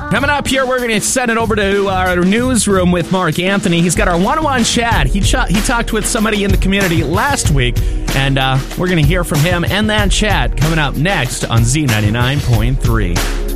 Coming up here, we're going to send it over to our newsroom with Mark Anthony. He's got our one-on-one chat. He talked with somebody in the community last week, and we're going to hear from him and that chat coming up next on Z99.3.